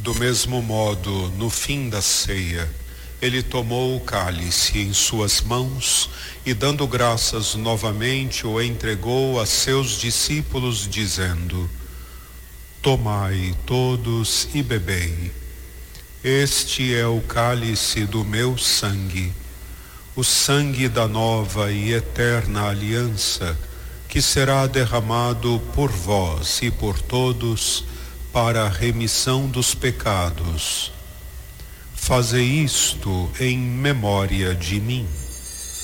Do mesmo modo, no fim da ceia, ele tomou o cálice em suas mãos e, dando graças novamente, o entregou a seus discípulos, dizendo: Tomai todos e bebei. Este é o cálice do meu sangue, o sangue da nova e eterna aliança, que será derramado por vós e por todos para a remissão dos pecados. Fazei isto em memória de mim.